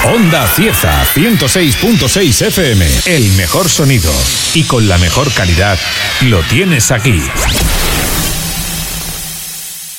Onda Cieza 106.6 FM. El mejor sonido y con la mejor calidad lo tienes aquí.